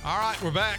All right, we're back.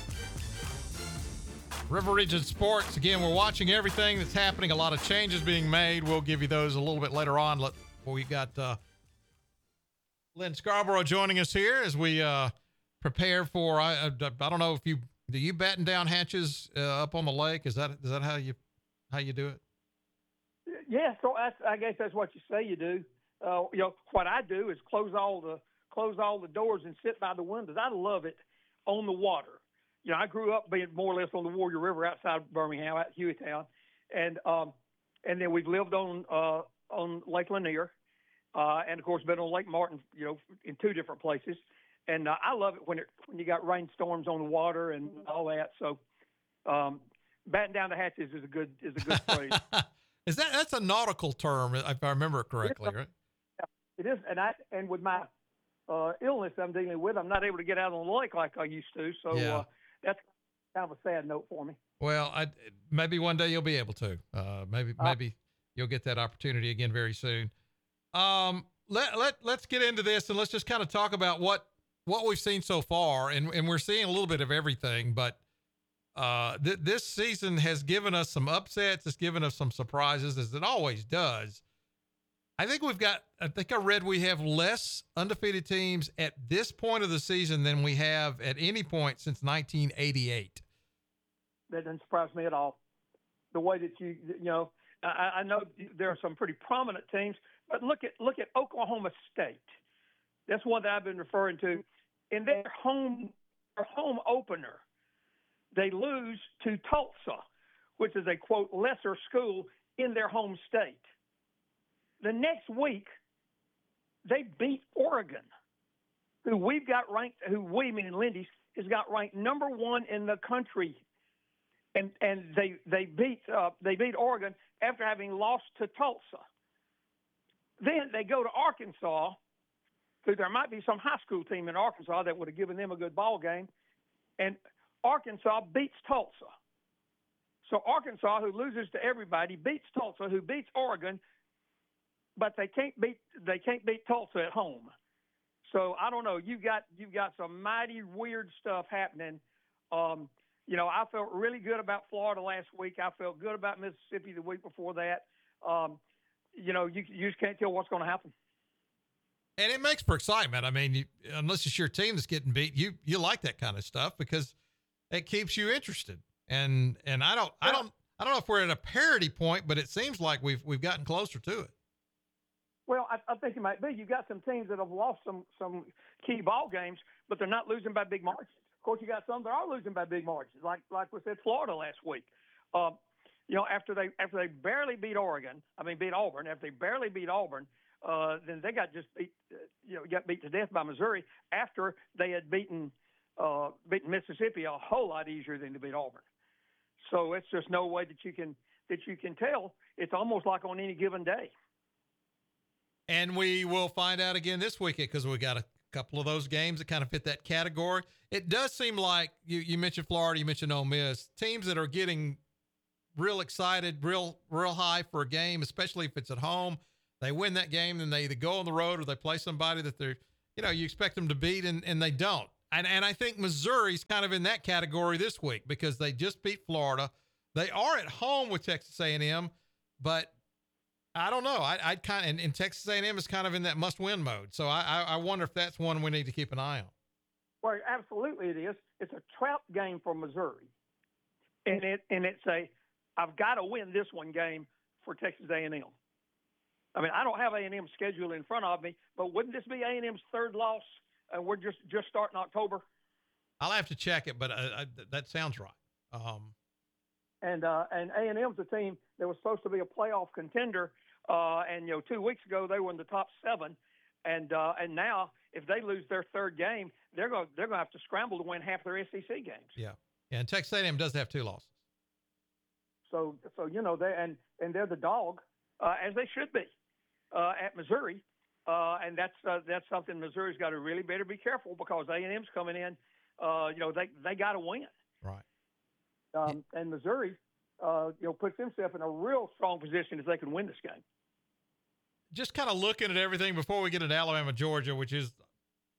River Region Sports. Again, we're watching everything that's happening. A lot of changes being made. We'll give you those a little bit later on. We got Lynn Scarborough joining us here as we prepare for. I don't know if do you batten down hatches up on the lake? Is that how you do it? Yeah, so I guess that's what you say you do. What I do is close all the doors and sit by the windows. I love it on the water. I grew up being more or less on the Warrior River outside of Birmingham, out Hueytown, and then we've lived on Lake Lanier, and of course been on Lake Martin, in two different places. And I love it when you got rainstorms on the water and all that. So, batten down the hatches is a good phrase. That's a nautical term, if I remember it correctly, right? It is, and with my illness I'm dealing with, I'm not able to get out on the lake like I used to. So that's kind of a sad note for me. Well, maybe one day you'll be able to. Maybe you'll get that opportunity again very soon. Let's get into this and let's just kind of talk about what we've seen so far, and we're seeing a little bit of everything, but this season has given us some upsets. It's given us some surprises, as it always does. I think I read we have less undefeated teams at this point of the season than we have at any point since 1988. That doesn't surprise me at all. The way that I know there are some pretty prominent teams, but look at Oklahoma State. That's one that I've been referring to. In their home opener, they lose to Tulsa, which is a, quote, lesser school in their home state. The next week, they beat Oregon, who we've got ranked, meaning Lindy's, has got ranked number one in the country. And they beat Oregon after having lost to Tulsa. Then they go to Arkansas, so there might be some high school team in Arkansas that would have given them a good ball game, and Arkansas beats Tulsa. So Arkansas, who loses to everybody, beats Tulsa, who beats Oregon, but they can't beat Tulsa at home. So I don't know. You've got some mighty weird stuff happening. I felt really good about Florida last week. I felt good about Mississippi the week before that. You just can't tell what's going to happen. And it makes for excitement. I mean, unless it's your team that's getting beat, you like that kind of stuff because it keeps you interested. And I don't know if we're at a parity point, but it seems like we've gotten closer to it. Well, I think it might be. You've got some teams that have lost some key ball games, but they're not losing by big margins. Of course, you got some that are losing by big margins, like we said, Florida last week. After they barely beat Auburn, after they barely beat Auburn, then they got beat to death by Missouri after they had beaten Mississippi a whole lot easier than to beat Auburn. So it's just no way that you can tell. It's almost like on any given day. And we will find out again this weekend because we got a couple of those games that kind of fit that category. It does seem like you mentioned Florida, you mentioned Ole Miss, teams that are getting real excited, real high for a game, especially if it's at home. They win that game, then they either go on the road or they play somebody that they're, you expect them to beat and they don't. And I think Missouri's kind of in that category this week because they just beat Florida. They are at home with Texas A&M, but I don't know. I'd kind of, and Texas A&M is kind of in that must-win mode. So I wonder if that's one we need to keep an eye on. Well, absolutely it is. It's a trap game for Missouri, and it's I've got to win this one game for Texas A&M. I mean, I don't have A&M's schedule in front of me, but wouldn't this be A&M's third loss? And we're just starting October. I'll have to check it, but that sounds right. And A&M's a team that was supposed to be a playoff contender. And 2 weeks ago they were in the top 7, and now if they lose their third game, they're going to have to scramble to win half their SEC games. Yeah, and Texas A&M does have 2 losses. So they're the dog, as they should be, at Missouri, and that's something Missouri's got to really better be careful because A&M's coming in. They got to win. Right. And Missouri, puts himself in a real strong position if they can win this game. Just kind of looking at everything before we get into Alabama, Georgia, which is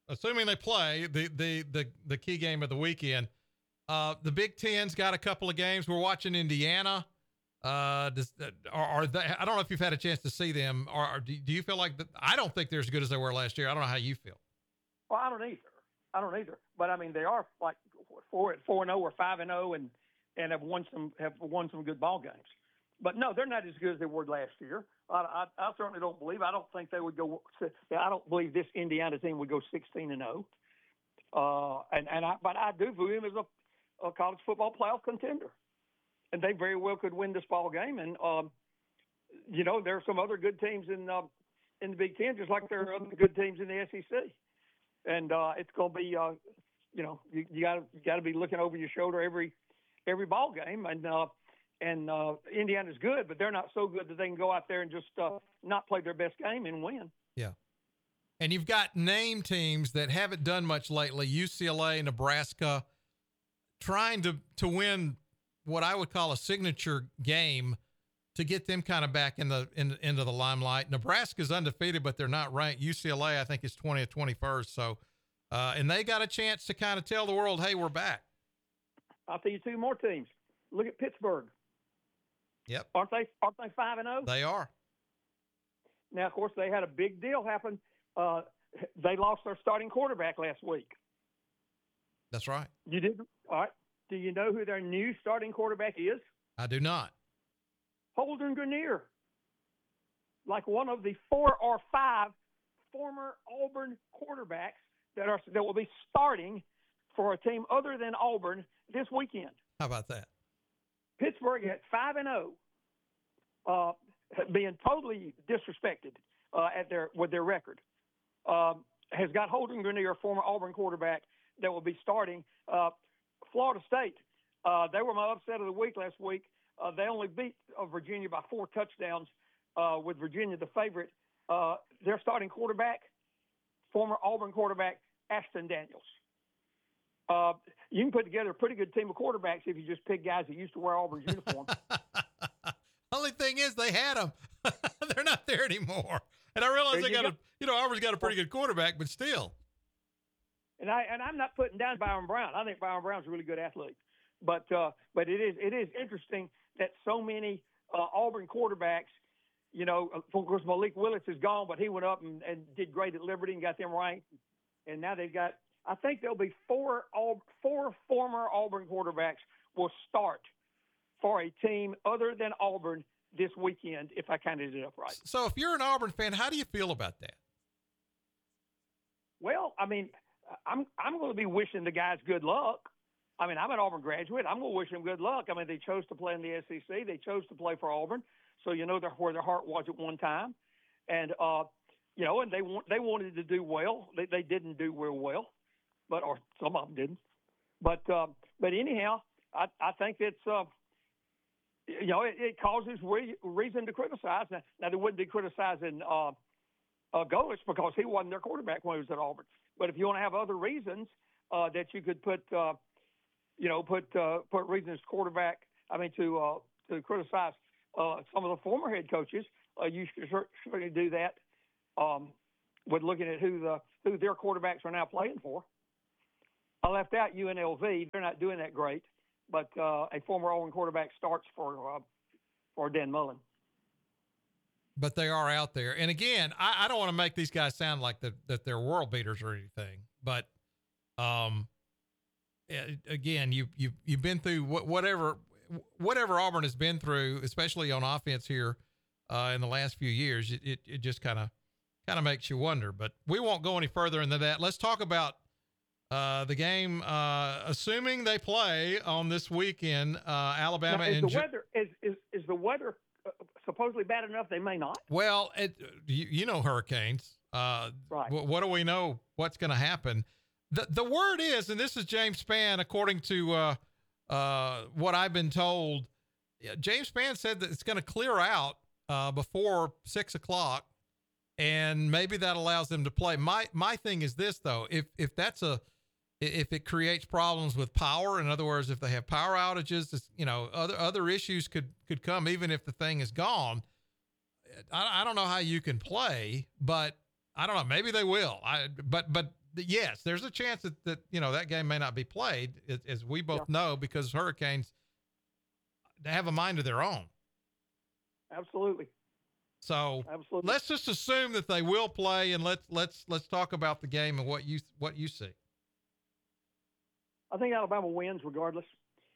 assuming they play the key game of the weekend, the Big Ten's got a couple of games. We're watching Indiana. Are they, I don't know if you've had a chance to see them. Or do you feel like I don't think they're as good as they were last year. I don't know how you feel. Well, I don't either. But I mean, they are like 4-0 or 5-0, and have won some good ball games. But no, they're not as good as they were last year. I certainly don't believe. I don't think they would go. I don't believe this Indiana team would go 16-0. But I do view them as a college football playoff contender, and they very well could win this ball game. And there are some other good teams in the Big Ten, just like there are other good teams in the SEC. And it's going to be, you got to be looking over your shoulder every ball game. And Indiana's good, but they're not so good that they can go out there and just not play their best game and win. Yeah. And you've got name teams that haven't done much lately, UCLA, Nebraska, trying to win what I would call a signature game to get them kind of back into the limelight. Nebraska's undefeated, but they're not ranked. UCLA, I think, is 20th, 21st. So, and they got a chance to kind of tell the world, hey, we're back. I'll tell you two more teams. Look at Pittsburgh. Yep. Aren't they 5-0? They are. Now, of course, they had a big deal happen. They lost their starting quarterback last week. That's right. You did? All right. Do you know who their new starting quarterback is? I do not. Holden Grenier. Like one of the 4 or 5 former Auburn quarterbacks that will be starting for a team other than Auburn this weekend. How about that? Pittsburgh at 5-0, being totally disrespected with their record, has got Holden Grenier, former Auburn quarterback, that will be starting. Florida State, they were my upset of the week last week. They only beat Virginia by 4 touchdowns, with Virginia the favorite. Their starting quarterback, former Auburn quarterback, Ashton Daniels. You can put together a pretty good team of quarterbacks if you just pick guys that used to wear Auburn's uniform. Only thing is they had them. They're not there anymore. And I realize they got Auburn's got a pretty good quarterback, but still. And I'm not putting down Byron Brown. I think Byron Brown's a really good athlete. But it is interesting that so many Auburn quarterbacks, of course Malik Willis is gone, but he went up and did great at Liberty and got them ranked. And now they've got, I think there'll be 4 former Auburn quarterbacks will start for a team other than Auburn this weekend, if I counted it up right. So if you're an Auburn fan, how do you feel about that? Well, I mean, I'm going to be wishing the guys good luck. I mean, I'm an Auburn graduate. I'm going to wish them good luck. I mean, they chose to play in the SEC. They chose to play for Auburn. So, where their heart was at one time. And, and they wanted to do well. They didn't do real well, or some of them didn't. But anyhow, I think it's, it causes reason to criticize. Now they wouldn't be criticizing Golich because he wasn't their quarterback when he was at Auburn. But if you want to have other reasons that you could put reasons quarterback, to criticize some of the former head coaches, you should certainly do that with looking at who their quarterbacks are now playing for. I left out UNLV. They're not doing that great, but a former Auburn quarterback starts for Dan Mullen. But they are out there. And again, I don't want to make these guys sound like that they're world beaters or anything, but again, you've been through whatever Auburn has been through, especially on offense here in the last few years. It just kind of makes you wonder. But we won't go any further into that. Let's talk about the game, assuming they play on this weekend. Alabama now, is the weather supposedly bad enough they may not? Well, hurricanes. Right. What do we know? What's going to happen? The word is, and this is James Spann, according to what I've been told. James Spann said that it's going to clear out before 6:00, and maybe that allows them to play. My thing is this though: if it creates problems with power, in other words, if they have power outages, other issues could come even if the thing is gone. I don't know how you can play, but I don't know. Maybe they will. But yes, there's a chance that that game may not be played, as we both know, because Hurricanes, they have a mind of their own. Absolutely. So let's just assume that they will play, and let's talk about the game and what you see. I think Alabama wins regardless.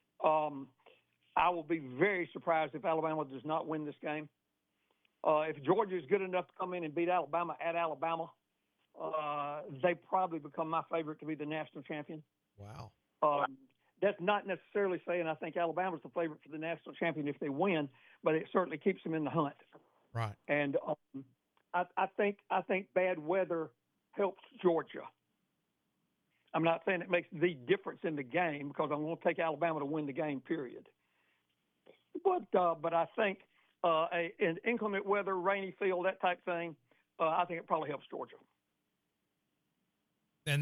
I will be very surprised if Alabama does not win this game. If Georgia is good enough to come in and beat Alabama at Alabama, they probably become my favorite to be the national champion. Wow. That's not necessarily saying I think Alabama's the favorite for the national champion if they win, but it certainly keeps them in the hunt. Right. And I think bad weather helps Georgia. I'm not saying it makes the difference in the game, because I'm going to take Alabama to win the game, period. But I think in inclement weather, rainy field, that type thing, I think it probably helps Georgia. And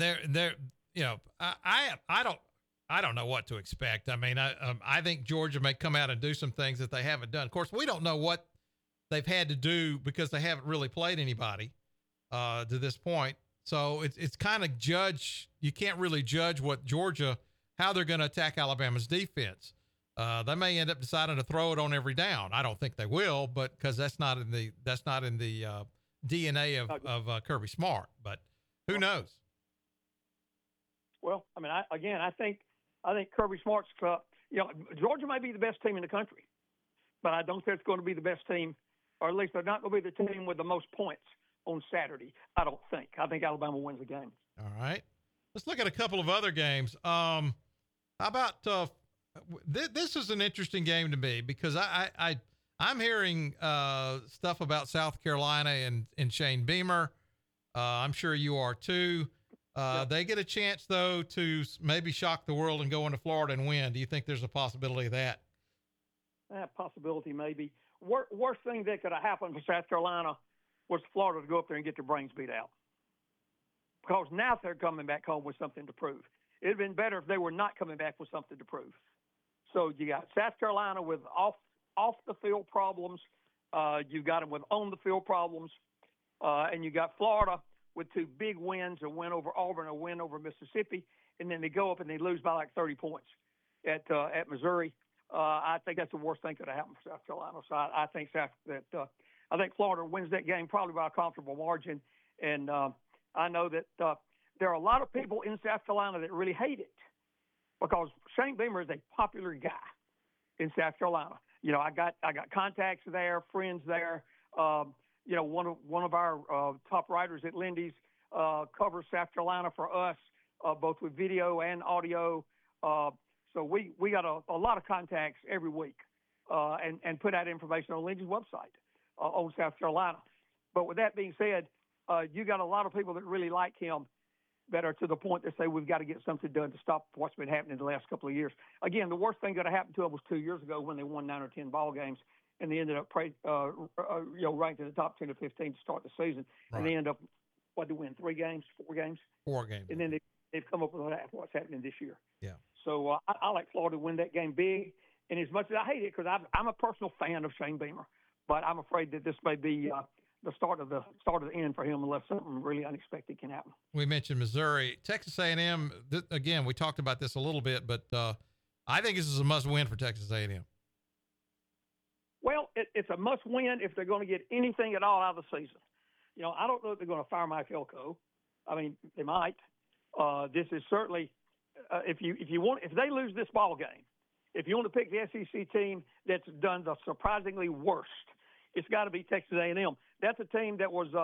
I don't know what to expect. I mean, I think Georgia may come out and do some things that they haven't done. Of course, we don't know what they've had to do because they haven't really played anybody to this point. So it's kind of you can't really judge how they're going to attack Alabama's defense. They may end up deciding to throw it on every down. I don't think they will, but because that's not in the DNA of Kirby Smart. But who knows? Well, I mean, I think Kirby Smart's Georgia may be the best team in the country, but I don't think it's going to be the best team, or at least they're not going to be the team with the most points on Saturday. I don't think. I think Alabama wins the game. All right. Let's look at a couple of other games. How about this is an interesting game to me, because I'm hearing stuff about South Carolina and Shane Beamer. I'm sure you are too. They get a chance, though, to maybe shock the world and go into Florida and win. Do you think there's a possibility of that? Possibility, maybe. Worst thing that could have happened for South Carolina was Florida to go up there and get their brains beat out. Because now they're coming back home with something to prove. It would have been better if they were not coming back with something to prove. So you got South Carolina with off the field problems. You got them with on the field problems. And you got Florida with two big wins, a win over Auburn, a win over Mississippi. And then they go up and they lose by like 30 points at Missouri. I think that's the worst thing that could have happened for South Carolina. So I think I think Florida wins that game probably by a comfortable margin. And I know that there are a lot of people in South Carolina that really hate it, because Shane Beamer is a popular guy in South Carolina. I got contacts there, friends there. One of our top writers at Lindy's covers South Carolina for us, both with video and audio. So we got a lot of contacts every week and put out information on Lindy's website on South Carolina. But with that being said, you got a lot of people that really like him that are to the point that say we've got to get something done to stop what's been happening the last couple of years. Again, the worst thing that happened to them was 2 years ago when they won 9 or 10 ball games, and they ended up ranked in the top 10 or 15 to start the season. Right. And they end up, they win 4 games? 4 games. And then they've come up with what's happening this year. Yeah. So I like Florida to win that game big. And as much as I hate it, because I'm a personal fan of Shane Beamer, but I'm afraid that this may be the start of the end for him unless something really unexpected can happen. We mentioned Missouri, Texas A&M. Again, we talked about this a little bit, but I think this is a must-win for Texas A&M. Well, it's a must-win if they're going to get anything at all out of the season. I don't know if they're going to fire Mike Elko. I mean, they might. This is certainly if they lose this ball game, if you want to pick the SEC team that's done the surprisingly worst, it's got to be Texas A&M. That's a team that was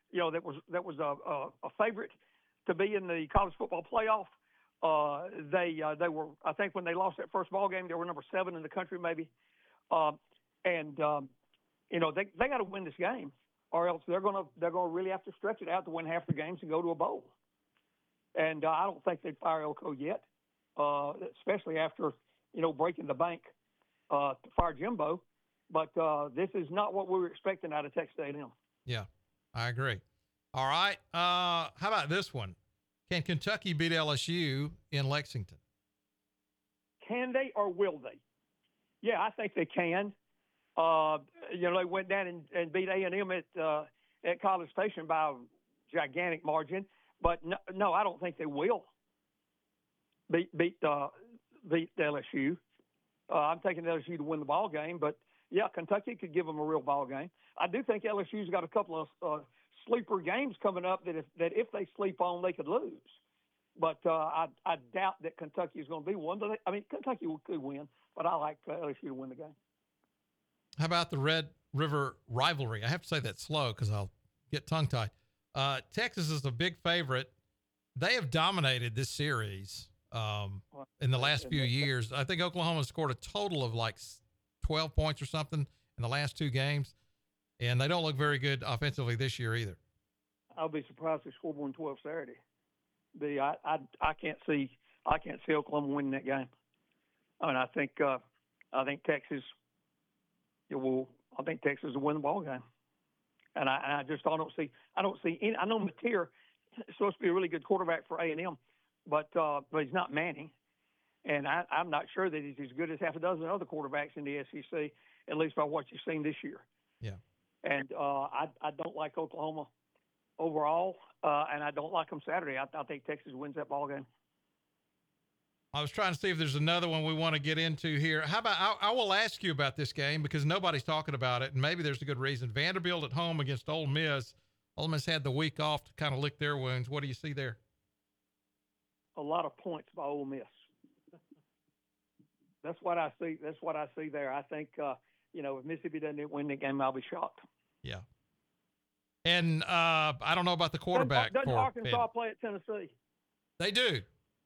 a favorite to be in the college football playoff. They were, I think, when they lost that first ball game, they were number 7 in the country, maybe. They got to win this game, or else they're gonna really have to stretch it out to win half the games and go to a bowl. And I don't think they'd fire Elko yet, especially after breaking the bank to fire Jimbo. But this is not what we were expecting out of Texas A&M. Yeah, I agree. All right, how about this one? Can Kentucky beat LSU in Lexington? Can they, or will they? Yeah, I think they can. They went down and beat A&M at College Station by a gigantic margin. But no, I don't think they will beat LSU. I'm taking LSU to win the ball game, but yeah, Kentucky could give them a real ball game. I do think LSU's got a couple of sleeper games coming up that if they sleep on, they could lose. But I doubt that Kentucky is going to be one. But Kentucky could win, but I like LSU to win the game. How about the Red River rivalry? I have to say that slow because I'll get tongue-tied. Texas is a big favorite. They have dominated this series in the last few years. I think Oklahoma scored a total of like 12 points or something in the last two games, and they don't look very good offensively this year either. I'll be surprised if they score more than 12 Saturday. I can't see Oklahoma winning that game. I think Texas will win the ball game, and I don't see any. I know Mateer is supposed to be a really good quarterback for A&M, but he's not Manning, and I'm not sure that he's as good as half a dozen other quarterbacks in the SEC, at least by what you've seen this year. Yeah, and I don't like Oklahoma overall, and I don't like them Saturday. I think Texas wins that ball game. I was trying to see if there's another one we want to get into here. How about I will ask you about this game because nobody's talking about it, and maybe there's a good reason. Vanderbilt at home against Ole Miss. Ole Miss had the week off to kind of lick their wounds. What do you see there? A lot of points by Ole Miss. That's what I see. That's what I see there. I think if Mississippi doesn't win the game, I'll be shocked. Yeah. And I don't know about the quarterback. Doesn't Arkansas play at Tennessee? They do.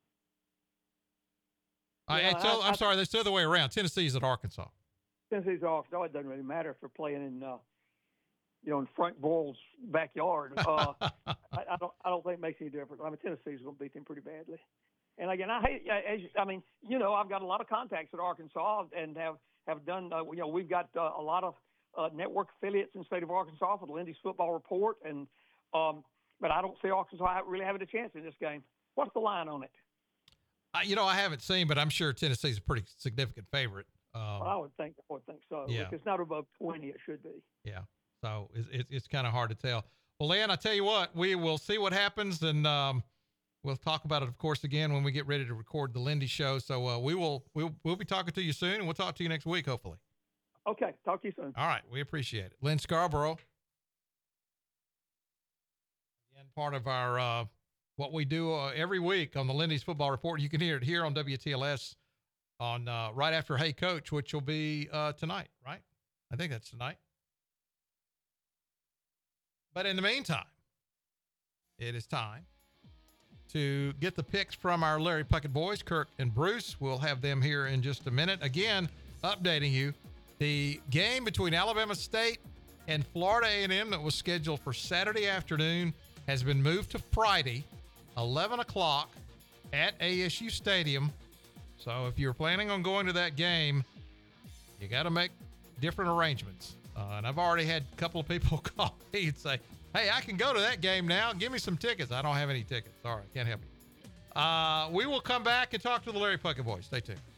Yeah, I'm sorry, that's the other way around. Tennessee's at Arkansas. Tennessee's at Arkansas. It doesn't really matter if they're playing in Frank Boyle's backyard. I don't think it makes any difference. Tennessee's going to beat them pretty badly. And again, I've got a lot of contacts at Arkansas and have done. We've got a lot of network affiliates in the state of Arkansas for the Lindy's Football Report, and but I don't see Arkansas really having a chance in this game. What's the line on it? I haven't seen, but I'm sure Tennessee's a pretty significant favorite. I would think so. Yeah. If it's not above 20, it should be. Yeah. So it's kind of hard to tell. Well, Lynn, I tell you what, we will see what happens, and we'll talk about it, of course, again when we get ready to record the Lindy show. So we'll be talking to you soon, and we'll talk to you next week, hopefully. Okay. Talk to you soon. All right. We appreciate it. Lynn Scarborough. Again, part of our what we do every week on the Lindy's Football Report. You can hear it here on WTLS on right after Hey Coach, which will be tonight, right? I think that's tonight. But in the meantime, it is time to get the picks from our Larry Puckett boys, Kirk and Bruce. We'll have them here in just a minute. Again, updating you, the game between Alabama State and Florida A&M that was scheduled for Saturday afternoon has been moved to Friday, 11 o'clock at ASU Stadium. So if you're planning on going to that game, you got to make different arrangements. And I've already had a couple of people call me and say, hey, I can go to that game now. Give me some tickets. I don't have any tickets. Sorry, can't help you. We will come back and talk to the Larry Puckett boys. Stay tuned.